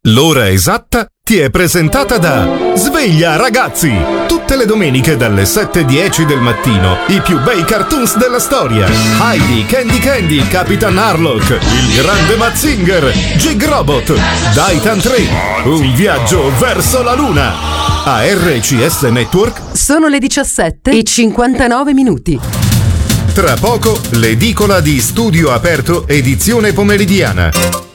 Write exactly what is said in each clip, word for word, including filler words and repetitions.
L'ora esatta ti è presentata da Sveglia ragazzi! Tutte le domeniche dalle sette e dieci del mattino i più bei cartoons della storia. Heidi, Candy Candy, Capitan Harlock, il grande Mazinger, Jig Robot, Daitan tre, un viaggio verso la luna. A R C S Network sono le diciassette e cinquantanove minuti. Tra poco l'edicola di Studio Aperto edizione pomeridiana.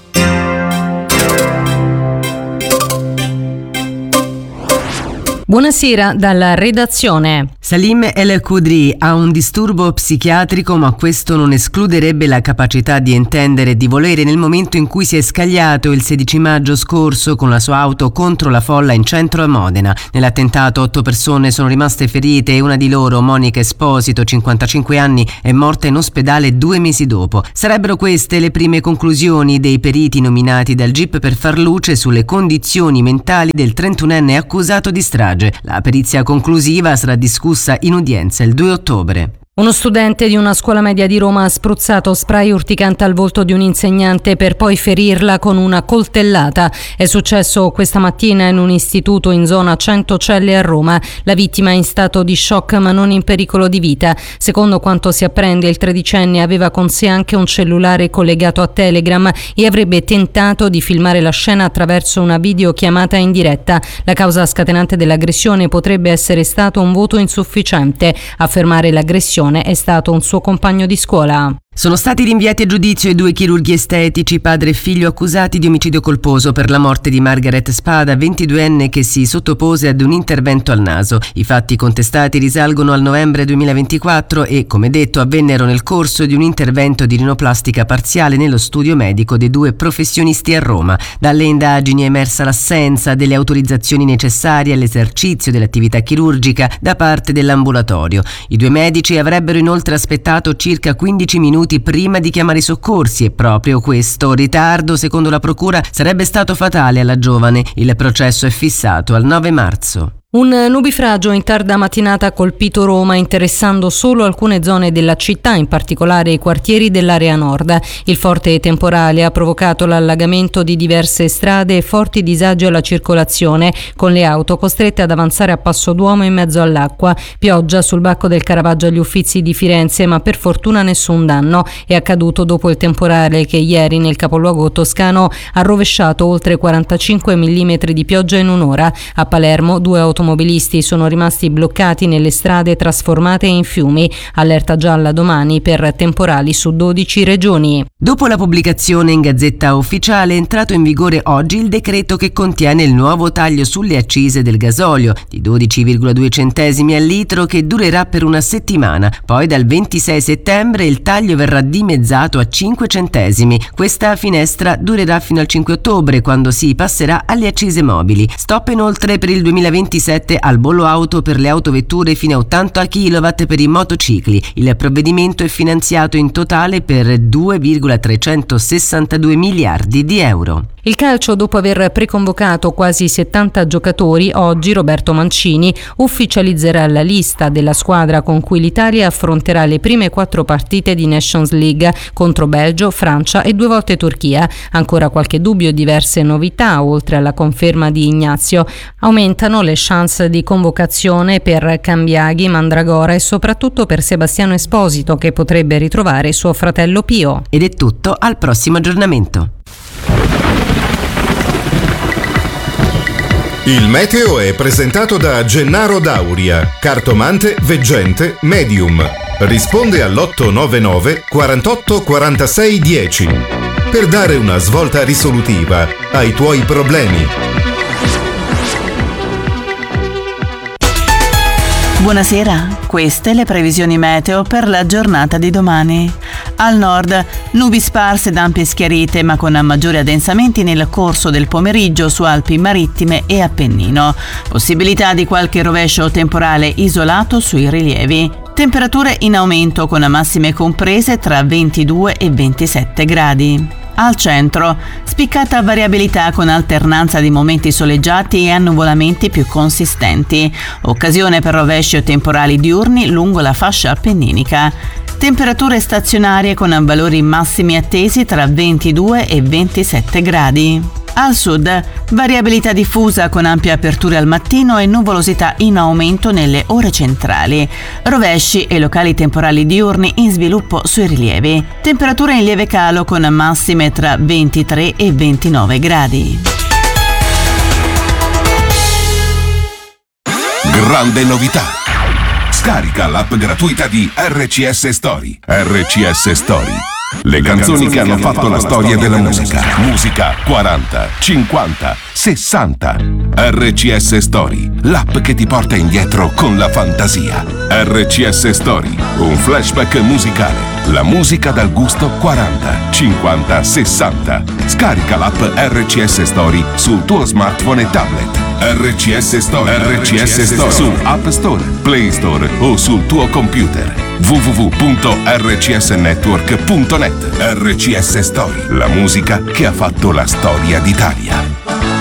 Buonasera dalla redazione. Salim El Khudri ha un disturbo psichiatrico, ma questo non escluderebbe la capacità di intendere e di volere nel momento in cui si è scagliato il sedici maggio scorso con la sua auto contro la folla in centro a Modena. Nell'attentato otto persone sono rimaste ferite e una di loro, Monica Esposito, cinquantacinque anni, è morta in ospedale due mesi dopo. Sarebbero queste le prime conclusioni dei periti nominati dal G I P per far luce sulle condizioni mentali del trentunenne accusato di strage. La perizia conclusiva sarà discussa in udienza il due ottobre. Uno studente di una scuola media di Roma ha spruzzato spray urticante al volto di un insegnante per poi ferirla con una coltellata. È successo questa mattina in un istituto in zona Centocelle a Roma. La vittima è in stato di shock ma non in pericolo di vita. Secondo quanto si apprende, il tredicenne aveva con sé anche un cellulare collegato a Telegram e avrebbe tentato di filmare la scena attraverso una videochiamata in diretta. La causa scatenante dell'aggressione potrebbe essere stato un voto insufficiente. A fermare l'aggressione è stato un suo compagno di scuola. Sono stati rinviati a giudizio i due chirurghi estetici, padre e figlio, accusati di omicidio colposo per la morte di Margaret Spada, ventiduenne, che si sottopose ad un intervento al naso. I fatti contestati risalgono al novembre duemilaventiquattro e, come detto, avvennero nel corso di un intervento di rinoplastica parziale nello studio medico dei due professionisti a Roma. Dalle indagini è emersa l'assenza delle autorizzazioni necessarie all'esercizio dell'attività chirurgica da parte dell'ambulatorio. I due medici avrebbero inoltre aspettato circa quindici minuti prima di chiamare i soccorsi e proprio questo ritardo, secondo la procura, sarebbe stato fatale alla giovane. Il processo è fissato al nove marzo. Un nubifragio in tarda mattinata ha colpito Roma, interessando solo alcune zone della città, in particolare i quartieri dell'area nord. Il forte temporale ha provocato l'allagamento di diverse strade e forti disagi alla circolazione, con le auto costrette ad avanzare a passo d'uomo in mezzo all'acqua. Pioggia sul Bacco del Caravaggio agli Uffizi di Firenze, ma per fortuna nessun danno. È accaduto dopo il temporale che ieri nel capoluogo toscano ha rovesciato oltre quarantacinque millimetri di pioggia in un'ora. A Palermo due auto automobilisti sono rimasti bloccati nelle strade trasformate in fiumi. Allerta gialla domani per temporali su dodici regioni. Dopo la pubblicazione in Gazzetta Ufficiale è entrato in vigore oggi il decreto che contiene il nuovo taglio sulle accise del gasolio di dodici virgola due centesimi al litro, che durerà per una settimana. Poi dal ventisei settembre il taglio verrà dimezzato a cinque centesimi. Questa finestra durerà fino al cinque ottobre, quando si passerà alle accise mobili. Stop inoltre per il duemilaventisette al bollo auto per le autovetture fino a ottanta chilowatt per i motocicli. Il provvedimento è finanziato in totale per due virgola trecentosessantadue miliardi di euro. Il calcio, dopo aver preconvocato quasi settanta giocatori, oggi Roberto Mancini ufficializzerà la lista della squadra con cui l'Italia affronterà le prime quattro partite di Nations League contro Belgio, Francia e due volte Turchia. Ancora qualche dubbio e diverse novità, oltre alla conferma di Ignazio. Aumentano le chance di convocazione per Cambiaghi, Mandragora e soprattutto per Sebastiano Esposito, che potrebbe ritrovare suo fratello Pio. Ed è tutto, al prossimo aggiornamento. Il meteo è presentato da Gennaro Dauria, cartomante, veggente, medium. Risponde all'otto nove nove quarantotto quarantasei dieci per dare una svolta risolutiva ai tuoi problemi. Buonasera, queste le previsioni meteo per la giornata di domani. Al nord, nubi sparse ed ampie schiarite, ma con maggiori addensamenti nel corso del pomeriggio su Alpi marittime e Appennino. Possibilità di qualche rovescio temporale isolato sui rilievi. Temperature in aumento con massime comprese tra ventidue e ventisette gradi. Al centro, spiccata variabilità con alternanza di momenti soleggiati e annuvolamenti più consistenti, occasione per rovesci o temporali diurni lungo la fascia appenninica. Temperature stazionarie con valori massimi attesi tra ventidue e ventisette gradi. Al sud, variabilità diffusa con ampie aperture al mattino e nuvolosità in aumento nelle ore centrali. Rovesci e locali temporali diurni in sviluppo sui rilievi. Temperature in lieve calo con massime tra ventitré e ventinove gradi. Grande novità! Scarica l'app gratuita di R C S Story. R C S Story. Le canzoni che hanno fatto la storia della musica. Musica quaranta, cinquanta, sessanta. R C S Story, l'app che ti porta indietro con la fantasia. R C S Story, un flashback musicale. La musica dal gusto quaranta, cinquanta, sessanta. Scarica l'app R C S Story sul tuo smartphone e tablet. R C S Story, R C S Story su App Store, Play Store o sul tuo computer. w w w punto r c s network punto net. R C S Story, la musica che ha fatto la storia d'Italia.